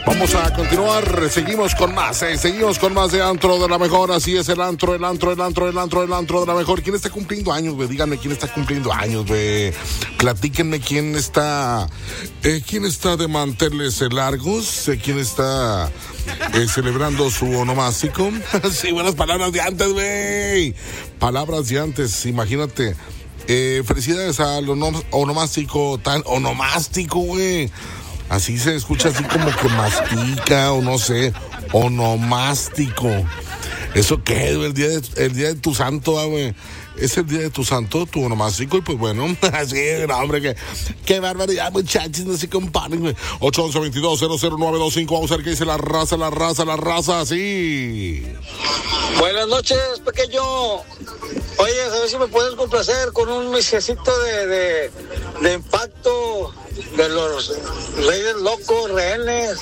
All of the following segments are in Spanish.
Vamos a continuar, seguimos con más de Antro de la Mejor, así es el antro de la Mejor. ¿Quién está cumpliendo años, güey? Díganme quién está cumpliendo años, güey. Platíquenme quién está de manteles largos, quién está celebrando su onomástico. Sí, buenas palabras de antes, güey. Palabras de antes, imagínate. Felicidades al onomástico, tan onomástico, güey. Así se escucha, así como que mastica o no sé, onomástico. ¿Eso qué es, güey? El día de tu santo, güey. Es el día de tu santo, tu onomástico, y pues bueno, así, no, hombre, qué barbaridad, muchachos, no se comparen, güey. 811-22-00925, vamos a ver qué dice la raza, así. Buenas noches, pequeño. Oye, a ver si me puedes complacer con un misecito de impacto de los Reyes Locos, Rehenes.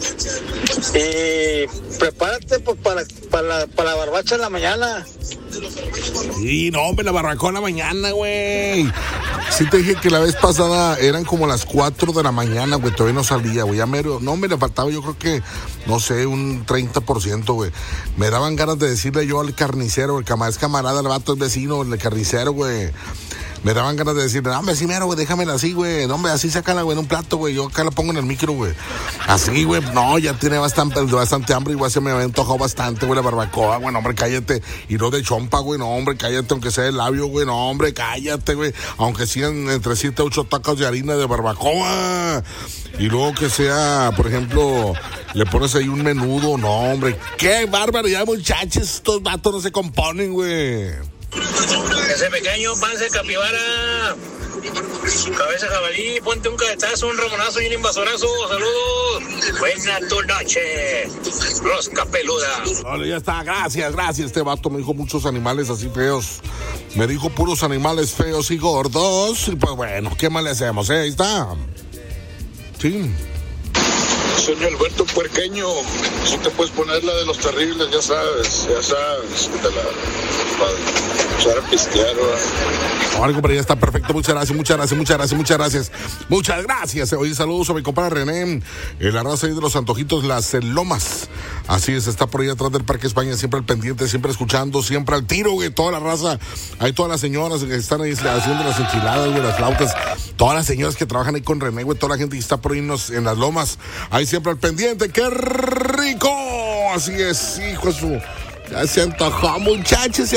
Y prepárate pues, para la barbacha en la mañana. Sí, no, hombre, la barbacoa en la mañana, güey. Sí te dije que la vez pasada eran como las 4 de la mañana, güey, todavía no salía, güey. Ya no, me le faltaba, yo creo que, no sé, un 30%, güey. Me daban ganas de decirle yo al carnicero, es camarada, el vato es vecino, el carnicero, güey. Me daban ganas de decirle, no, hombre, sí, mero, güey, déjamela así, güey. No, hombre, así sácala, güey, en un plato, güey. Yo acá la pongo en el micro, güey. Así, güey, no, ya tiene bastante hambre. Igual se me había antojado bastante, güey, la barbacoa, güey. No, hombre, cállate. Y no de chompa, güey. No, hombre, cállate, aunque sea de labio, güey. No, hombre, cállate, güey. Aunque sean entre 7 a 8 tacos de harina de barbacoa. Y luego que sea, por ejemplo, le pones ahí un menudo. No, hombre, qué barbaridad, muchachos. Estos vatos no se componen, güey. Ese pequeño panza de capibara, cabeza jabalí, ponte un cabetazo, un ramonazo y un invasorazo. Saludos. Buena tu noche, rosca peluda. Vale, ya está, gracias. Este vato me dijo muchos animales así feos. Me dijo puros animales feos y gordos. Y pues bueno, ¿qué más le hacemos? Ahí está. Sí. Señor Alberto Puerqueño, si te puedes poner la de los terribles, ya sabes, para usar a pistear, ¿verdad? Algo, pero ya está perfecto, muchas gracias. Oye, saludos a mi compadre René, la raza ahí de los antojitos, las lomas. Así es, está por ahí atrás del Parque España, siempre al pendiente, siempre escuchando, siempre al tiro, güey, toda la raza. Hay todas las señoras que están ahí haciendo las enchiladas, güey, las flautas. Todas las señoras que trabajan ahí con René, güey, toda la gente que está por ahí en las lomas. Ahí siempre al pendiente, ¡qué rico! Así es, hijo de su... Ya se antoja, muchachos.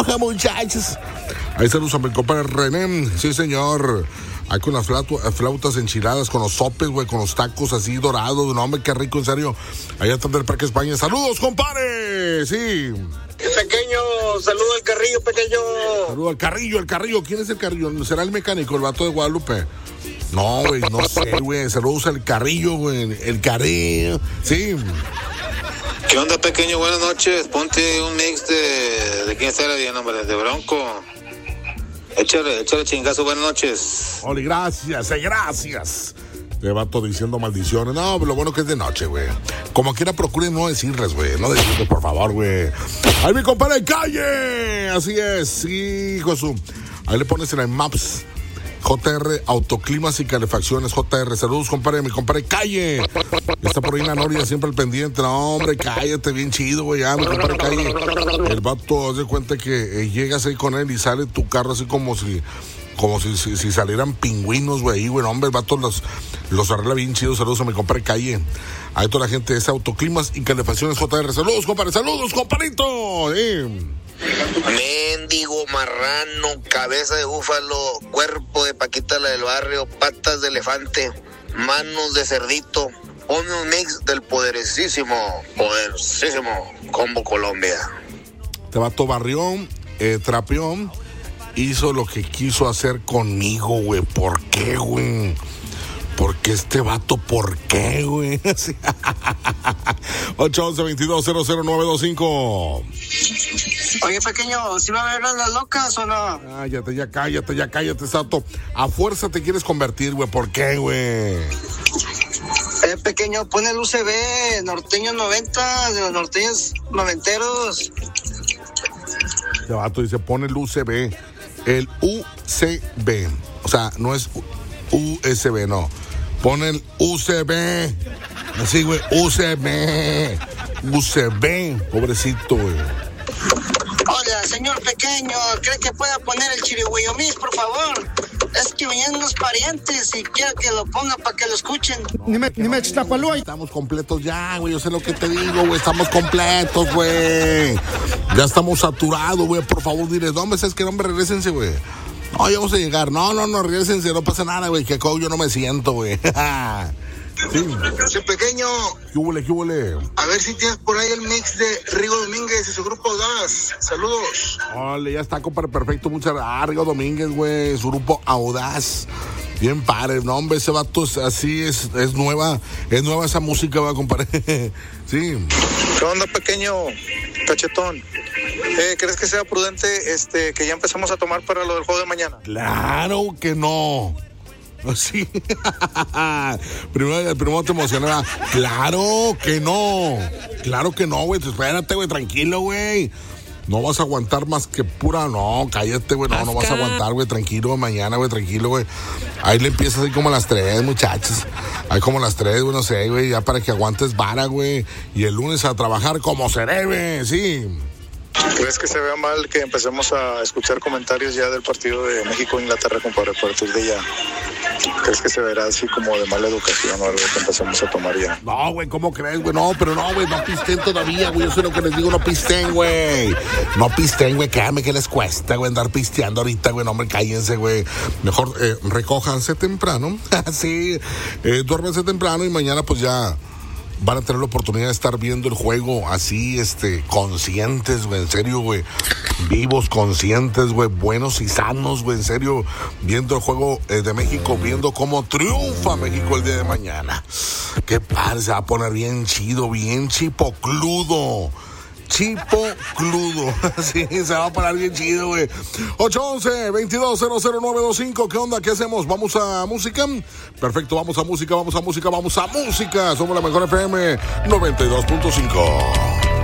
Ahí saludos a mi compadre René, sí, señor. Ahí con las flautas enchiladas, con los sopes, güey, con los tacos así dorados. No, hombre, qué rico, en serio. Allá atrás del Parque España. ¡Saludos, compadre! Sí. Pequeño, saludo al Carrillo, pequeño. Saludo al Carrillo. ¿Quién es el Carrillo? ¿Será el mecánico, el vato de Guadalupe? No, güey, no sé, güey. Saludos al Carrillo, güey. El Carrillo. Sí. ¿Qué onda, pequeño? Buenas noches. Ponte un mix de quién está bien, hombre, de Bronco. Échale chingazo, buenas noches. Oli, gracias. Le vato diciendo maldiciones. No, pero lo bueno que es de noche, güey. Como quiera, procuren no decirles, güey. No decirles, por favor, güey. Ahí mi compadre Calle. Así es, sí, hijo de su. Ahí le pones en el Maps. JR Autoclimas y Calefacciones, JR. Saludos, compadre, mi compadre Calle. Está por ahí la Noria, siempre al pendiente. No, hombre, cállate, bien chido, güey. Ya, mi compadre Calle. El vato, haz de cuenta que llegas ahí con él y sale tu carro así como si salieran pingüinos, güey. Güey, no, hombre, el vato los arregla bien chido. Saludos a mi compadre Calle. Ahí toda la gente de Autoclimas y Calefacciones, JR. Saludos, compadre. Saludos, compadrito. Mendigo marrano, cabeza de búfalo, cuerpo de Paquita la del barrio, patas de elefante, manos de cerdito. Ponme un mix del poderosísimo Combo Colombia. Este vato barrió, trapeó, hizo lo que quiso hacer conmigo, güey. ¿Por qué, güey? Porque este vato, ¿por qué, güey? 811-22-00925. Oye, pequeño, ¿sí va a haber las locas o no? Cállate, Sato. A fuerza te quieres convertir, güey. ¿Por qué, güey? Pequeño, pon el UCB, Norteños 90, de los norteños noventeros. Este vato dice, pon el UCB. El UCB. O sea, no es USB, no. Pon el UCB. Así, güey, UCB, pobrecito, güey. Hola, señor pequeño, ¿cree que pueda poner el chirigüeyomis, por favor? Es que vienen unos parientes y quiero que lo ponga para que lo escuchen. Estamos completos ya, güey, yo sé lo que te digo, güey, estamos completos, güey. Ya estamos saturados, güey, por favor, diles, no, ¿sabes qué? No, regrésense, güey. No, ya vamos a llegar. No, regrésense, no pasa nada, güey, que yo no me siento, güey. Sí. Ese pequeño. ¿Qué huele? A ver si tienes por ahí el mix de Rigo Domínguez y su grupo Audaz. Saludos. Ole, ya está, compadre, perfecto. Muchas gracias. Rigo Domínguez, güey, su grupo Audaz. Bien padre, no, hombre, ese vato es así, es nueva esa música, va, compadre. Sí. ¿Qué onda, pequeño cachetón? ¿Crees que sea prudente que ya empecemos a tomar para lo del juego de mañana? Claro que no. Sí. Primero te emocionaba. Claro que no, güey. Espérate, güey, tranquilo, güey. No vas a aguantar más que pura. No, cállate, güey. No vas a aguantar, güey. Tranquilo, mañana, güey, tranquilo, güey. Ahí le empiezas ahí como a las 3, muchachos. Ahí como a las 3, güey, no sé, güey. Ya para que aguantes vara, güey. Y el lunes a trabajar como se debe, sí. ¿Crees que se vea mal que empecemos a escuchar comentarios ya del partido de México-Inglaterra, compadre, a partir de ya? ¿Crees que se verá así como de mala educación o algo que empecemos a tomar ya? No, güey, ¿cómo crees, güey? No, pero no, güey, no pisten todavía, güey. Yo sé lo que les digo, no pisten, güey. No pisten, güey, créanme que les cuesta, güey, andar pisteando ahorita, güey. No, hombre, cállense, güey. Mejor recójanse temprano. Sí, duérmense temprano y mañana pues ya van a tener la oportunidad de estar viendo el juego así, conscientes, güey, en serio, güey, vivos, conscientes, güey, buenos y sanos, güey, en serio, viendo el juego de México, viendo cómo triunfa México el día de mañana. Qué padre, se va a poner bien chido, bien chipocludo. Sí, se va a parar bien chido, güey. 811-2200-925. ¿Qué onda? ¿Qué hacemos? ¿Vamos a música? Perfecto, vamos a música. Somos la mejor FM 92.5.